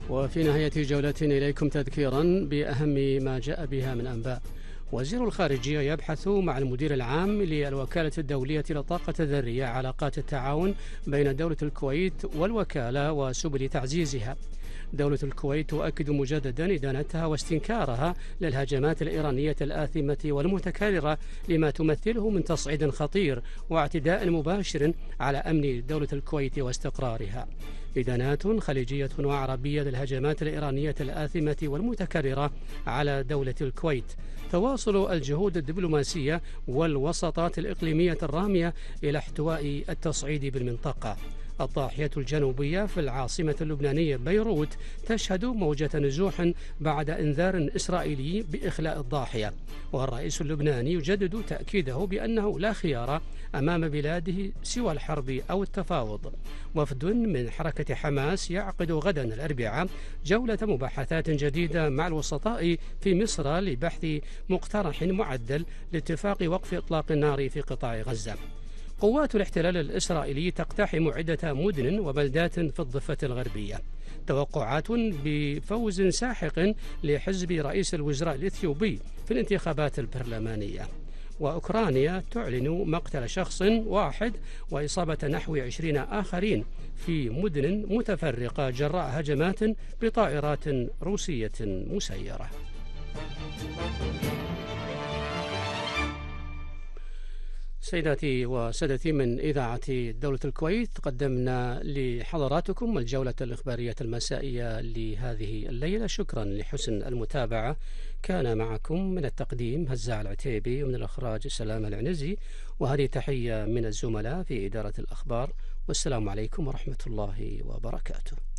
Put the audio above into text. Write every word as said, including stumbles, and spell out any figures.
وفي نهاية جولتنا إليكم تذكيرا بأهم ما جاء بها من أنباء. وزير الخارجية يبحث مع المدير العام للوكالة الدولية للطاقة الذرية علاقات التعاون بين دولة الكويت والوكالة وسبل تعزيزها. دولة الكويت تؤكد مجددا إدانتها واستنكارها للهجمات الإيرانية الآثمة والمتكررة لما تمثله من تصعيد خطير واعتداء مباشر على أمن دولة الكويت واستقرارها. إدانات خليجية وعربية للهجمات الإيرانية الآثمة والمتكررة على دولة الكويت. تواصل الجهود الدبلوماسية والوساطات الإقليمية الرامية إلى احتواء التصعيد بالمنطقة. الضاحية الجنوبية في العاصمة اللبنانية بيروت تشهد موجة نزوح بعد إنذار إسرائيلي بإخلاء الضاحية، والرئيس اللبناني يجدد تأكيده بأنه لا خيار أمام بلاده سوى الحرب أو التفاوض. وفد من حركة حماس يعقد غدا الأربعاء جولة مباحثات جديدة مع الوسطاء في مصر لبحث مقترح معدل لاتفاق وقف إطلاق النار في قطاع غزة. قوات الاحتلال الإسرائيلي تقتحم عدة مدن وبلدات في الضفة الغربية. توقعات بفوز ساحق لحزب رئيس الوزراء الإثيوبي في الانتخابات البرلمانية. وأوكرانيا تعلن مقتل شخص واحد وإصابة نحو عشرين آخرين في مدن متفرقة جراء هجمات بطائرات روسية مسيرة. سيداتي وسادتي، من إذاعة دولة الكويت قدمنا لحضراتكم الجولة الإخبارية المسائية لهذه الليلة. شكرا لحسن المتابعة. كان معكم من التقديم هزاع العتيبي ومن الإخراج سلام العنزي، وهذه تحية من الزملاء في إدارة الأخبار، والسلام عليكم ورحمة الله وبركاته.